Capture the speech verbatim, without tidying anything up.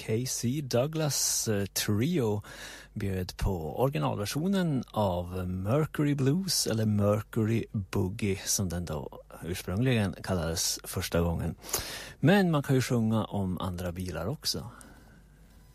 K C Douglas Trio bjöd på originalversionen av Mercury Blues eller Mercury Boogie som den då ursprungligen kallades första gången. Men man kan ju sjunga om andra bilar också.